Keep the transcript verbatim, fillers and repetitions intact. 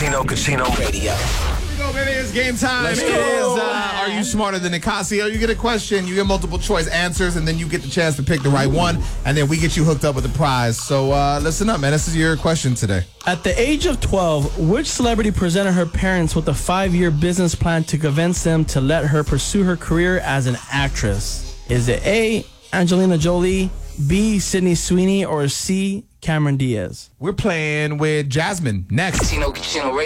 Casino Casino Radio. Here we go, baby. It's game time. Let's It go. is, uh, Are You Smarter Than Nicasio? You get a question, you get multiple choice answers, and then you get the chance to pick the right one, and then we get you hooked up with the prize. So uh, listen up, man. This is your question today. At the age of twelve, which celebrity presented her parents with a five-year business plan to convince them to let her pursue her career as an actress? Is it A, Angelina Jolie, B, Sydney Sweeney, or C, Cameron Diaz? We're playing with Jasmine next. Casino Casino Radio.